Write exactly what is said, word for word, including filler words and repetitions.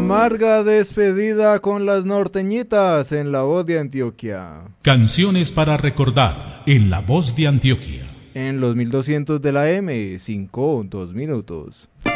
Amarga despedida con las norteñitas en La Voz de Antioquia. Canciones para recordar en La Voz de Antioquia. En los mil doscientos de la M, cinco, dos minutos.